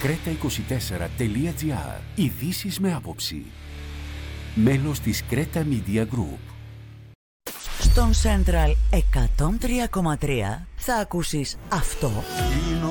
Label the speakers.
Speaker 1: creta24.gr. Ειδήσεις με άποψη. Μέλος της Creta Media Group.
Speaker 2: Στον Central 103,3 θα ακούσεις αυτό.